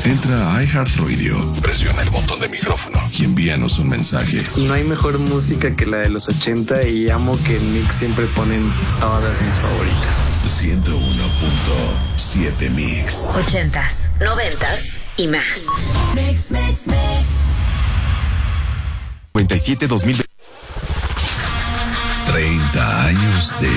Entra a iHeartRadio, presiona el botón de micrófono y envíanos un mensaje. No hay mejor música que la de los 80 y amo que en Mix siempre ponen todas mis favoritas. 101.7 Mix. 80s, 90s y más. Mix. 97-2020. 30 años de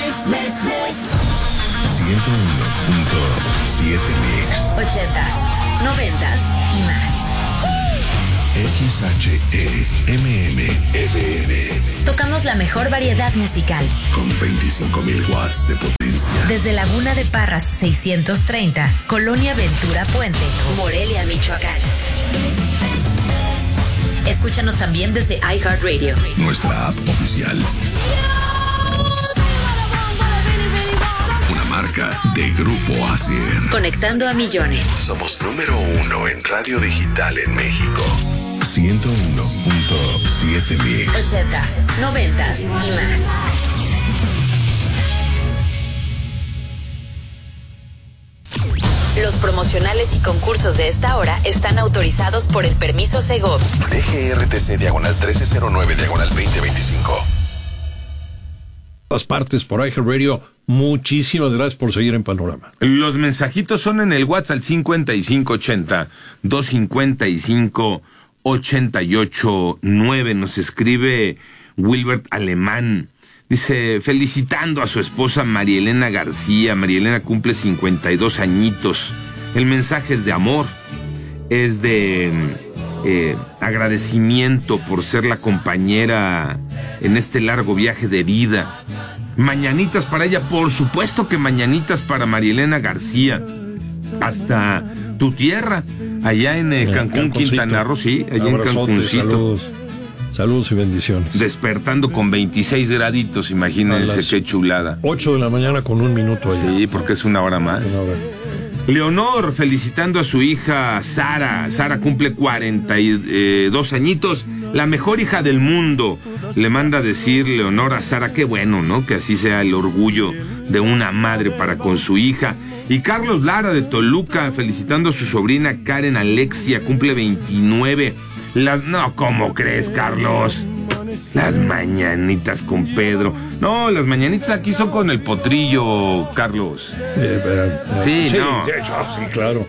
101.7 Mix. 80s, 90s y más. XHEMM-FM. Tocamos la mejor variedad musical. Con 25,000 watts de potencia. Desde Laguna de Parras 630, Colonia Ventura Puente, Morelia, Michoacán. Escúchanos también desde iHeartRadio, nuestra app oficial. Una marca de Grupo Asier. Conectando a millones. Somos número 1 en radio digital en México. 101.7 Mix. 80s, 90s y más. Los promocionales y concursos de esta hora están autorizados por el permiso Segov. DGRTC /1309/2025. Todas partes por iHeartRadio. Muchísimas gracias por seguir en Panorama. Los mensajitos son en el WhatsApp al 5580-255-88-9. Nos escribe Wilbert Alemán. Dice, felicitando a su esposa María Elena García. María Elena cumple 52 añitos. El mensaje es de amor, es de agradecimiento por ser la compañera en este largo viaje de vida. Mañanitas para ella, por supuesto que mañanitas para María Elena García. Hasta tu tierra, allá en Cancún, Quintana Roo, sí, allá en Cancuncito. Saludos y bendiciones. Despertando con 26 graditos, imagínense qué chulada. 8 de la mañana con 1 minuto allá. Sí, porque es una hora más. Leonor, felicitando a su hija Sara. Sara cumple 42 añitos, la mejor hija del mundo. Le manda a decir Leonor a Sara, qué bueno, ¿no? Que así sea el orgullo de una madre para con su hija. Y Carlos Lara de Toluca, felicitando a su sobrina Karen Alexia, cumple 29. No, ¿cómo crees, Carlos? Las mañanitas con Pedro. No, las mañanitas aquí son con el potrillo, Carlos. Sí, no. Sí, claro.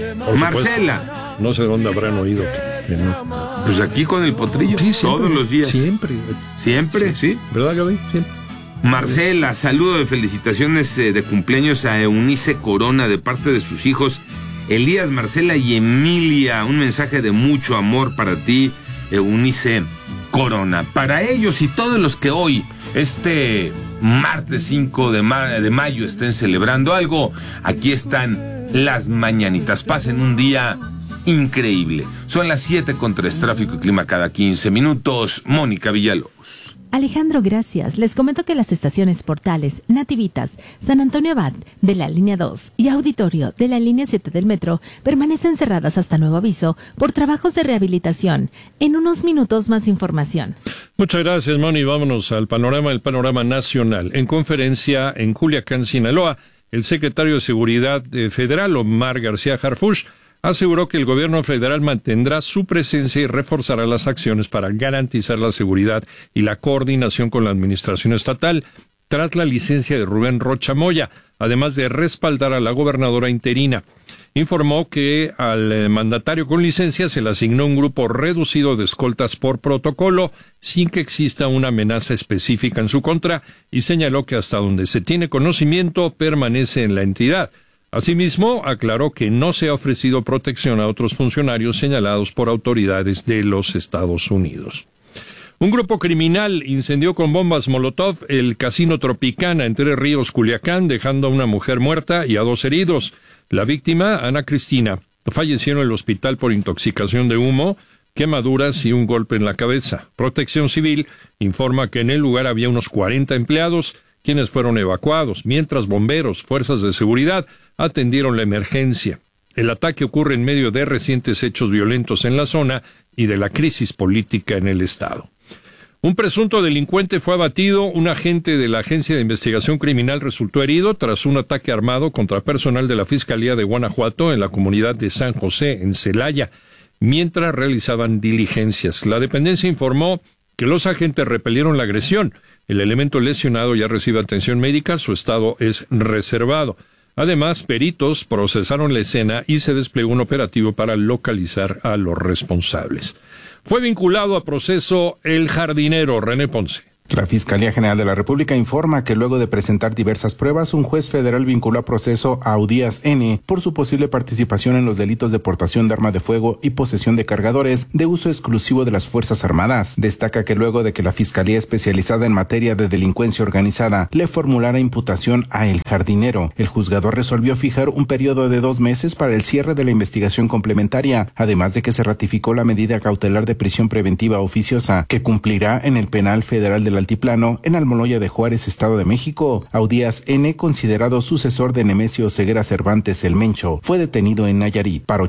Marcela. Supuesto. No sé dónde habrán oído que no. Pues aquí con el potrillo, sí, todos los días. Siempre. Siempre, sí. ¿Verdad, Gaby? Siempre. Marcela, saludo de felicitaciones de cumpleaños a Eunice Corona de parte de sus hijos Elías, Marcela y Emilia. Un mensaje de mucho amor para ti, Eunice Corona. Para ellos y todos los que hoy, este martes 5 de mayo, estén celebrando algo, aquí están las mañanitas. Pasen un día increíble. Son las 7:03, tráfico y clima cada 15 minutos. Mónica Villalobos. Alejandro, gracias. Les comento que las estaciones Portales, Nativitas, San Antonio Abad de la línea 2 y Auditorio de la línea 7 del metro permanecen cerradas hasta nuevo aviso por trabajos de rehabilitación. En unos minutos más información. Muchas gracias, Moni. Vámonos al panorama, el panorama nacional. En conferencia en Culiacán, Sinaloa, el secretario de Seguridad Federal, Omar García Harfuch, aseguró que el gobierno federal mantendrá su presencia y reforzará las acciones para garantizar la seguridad y la coordinación con la administración estatal tras la licencia de Rubén Rocha Moya, además de respaldar a la gobernadora interina. Informó que al mandatario con licencia se le asignó un grupo reducido de escoltas por protocolo, sin que exista una amenaza específica en su contra, y señaló que hasta donde se tiene conocimiento permanece en la entidad. Asimismo, aclaró que no se ha ofrecido protección a otros funcionarios señalados por autoridades de los Estados Unidos. Un grupo criminal incendió con bombas Molotov el Casino Tropicana en Tres Ríos, Culiacán, dejando a una mujer muerta y a 2 heridos. La víctima, Ana Cristina, falleció en el hospital por intoxicación de humo, quemaduras y un golpe en la cabeza. Protección Civil informa que en el lugar había unos 40 empleados, quienes fueron evacuados, mientras bomberos, fuerzas de seguridad, atendieron la emergencia. El ataque ocurre en medio de recientes hechos violentos en la zona y de la crisis política en el estado. Un presunto delincuente fue abatido, un agente de la Agencia de Investigación Criminal resultó herido tras un ataque armado contra personal de la Fiscalía de Guanajuato en la comunidad de San José, en Celaya, mientras realizaban diligencias. La dependencia informó que los agentes repelieron la agresión. El elemento lesionado ya recibe atención médica, su estado es reservado. Además, peritos procesaron la escena y se desplegó un operativo para localizar a los responsables. Fue vinculado a proceso el jardinero René Ponce. La Fiscalía General de la República informa que luego de presentar diversas pruebas, un juez federal vinculó a proceso a Audías N. por su posible participación en los delitos de portación de arma de fuego y posesión de cargadores de uso exclusivo de las Fuerzas Armadas. Destaca que luego de que la Fiscalía especializada en materia de delincuencia organizada le formulara imputación a el jardinero, el juzgador resolvió fijar un periodo de 2 meses para el cierre de la investigación complementaria, además de que se ratificó la medida cautelar de prisión preventiva oficiosa que cumplirá en el Penal Federal del Altiplano en Almoloya de Juárez, Estado de México. Audías N., considerado sucesor de Nemesio Ceguera Cervantes el Mencho, fue detenido en Nayarit. Para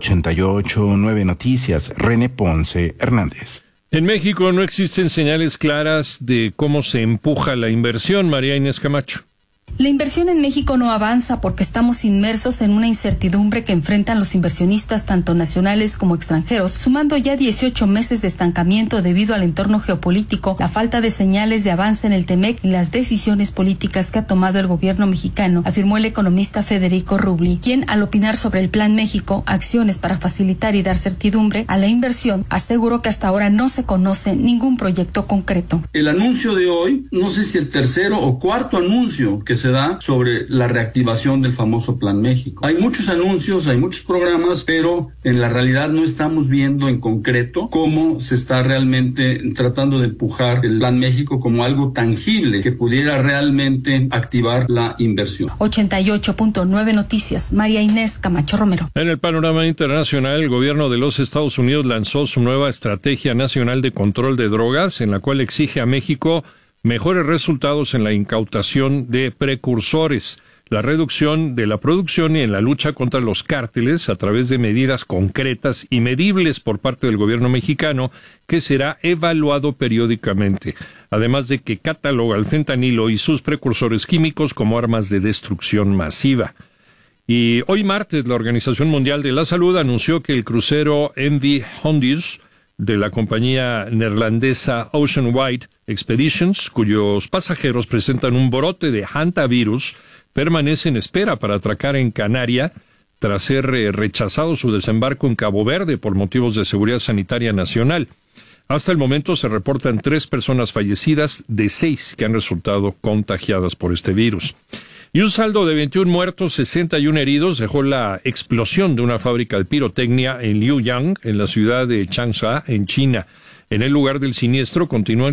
88.9 Noticias, René Ponce Hernández. En México no existen señales claras de cómo se empuja la inversión. María Inés Camacho. La inversión en México no avanza porque estamos inmersos en una incertidumbre que enfrentan los inversionistas tanto nacionales como extranjeros, sumando ya 18 meses de estancamiento debido al entorno geopolítico, la falta de señales de avance en el TEMEC y las decisiones políticas que ha tomado el gobierno mexicano, afirmó el economista Federico Rubli, quien al opinar sobre el Plan México, acciones para facilitar y dar certidumbre a la inversión, aseguró que hasta ahora no se conoce ningún proyecto concreto. El anuncio de hoy, no sé si el tercero o cuarto anuncio que se da sobre la reactivación del famoso Plan México. Hay muchos anuncios, hay muchos programas, pero en la realidad no estamos viendo en concreto cómo se está realmente tratando de empujar el Plan México como algo tangible que pudiera realmente activar la inversión. 88.9 Noticias, María Inés Camacho Romero. En el panorama internacional, el gobierno de los Estados Unidos lanzó su nueva Estrategia Nacional de Control de Drogas, en la cual exige a México mejores resultados en la incautación de precursores, la reducción de la producción y en la lucha contra los cárteles a través de medidas concretas y medibles por parte del gobierno mexicano que será evaluado periódicamente, además de que cataloga el fentanilo y sus precursores químicos como armas de destrucción masiva. Y hoy martes la Organización Mundial de la Salud anunció que el crucero MV Hondius de la compañía neerlandesa Ocean Wide Expeditions, cuyos pasajeros presentan un brote de hantavirus, permanece en espera para atracar en Canarias tras ser rechazado su desembarco en Cabo Verde por motivos de seguridad sanitaria nacional. Hasta el momento se reportan 3 personas fallecidas de 6 que han resultado contagiadas por este virus. Y un saldo de 21 muertos, 61 heridos dejó la explosión de una fábrica de pirotecnia en Liuyang, en la ciudad de Changsha, en China. En el lugar del siniestro continúan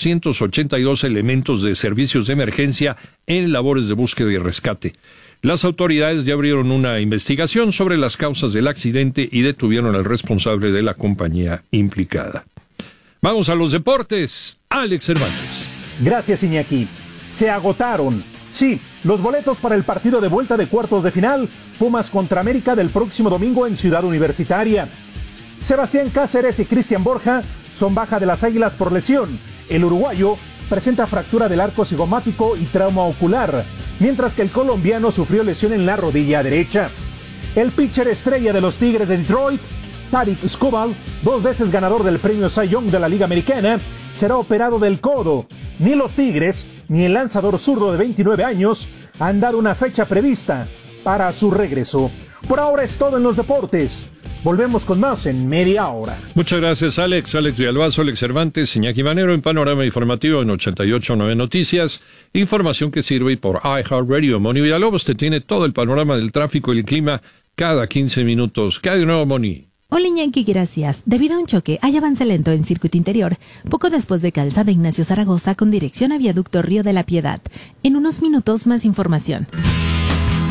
482 elementos de servicios de emergencia en labores de búsqueda y rescate. Las autoridades ya abrieron una investigación sobre las causas del accidente y detuvieron al responsable de la compañía implicada. Vamos a los deportes. Alex Cervantes. Gracias, Iñaki. Se agotaron. Sí, los boletos para el partido de vuelta de cuartos de final, Pumas contra América del próximo domingo en Ciudad Universitaria. Sebastián Cáceres y Cristian Borja son baja de las Águilas por lesión. El uruguayo presenta fractura del arco cigomático y trauma ocular, mientras que el colombiano sufrió lesión en la rodilla derecha. El pitcher estrella de los Tigres de Detroit, Tarik Skubal, 2 veces ganador del premio Cy Young de la Liga Americana, será operado del codo. Ni los Tigres, ni el lanzador zurdo de 29 años han dado una fecha prevista para su regreso. Por ahora es todo en los deportes. Volvemos con más en media hora. Muchas gracias, Alex. Alex Villalbazo, Alex Cervantes, Iñaki Manero en Panorama Informativo en 88.9 Noticias. Información que sirve por iHeartRadio. Moni Villalobos te tiene todo el panorama del tráfico y el clima cada 15 minutos. ¿Qué hay de nuevo, Moni? Hola, Iñaki, gracias. Debido a un choque, hay avance lento en circuito interior, poco después de Calzada Ignacio Zaragoza con dirección a Viaducto Río de la Piedad. En unos minutos, más información.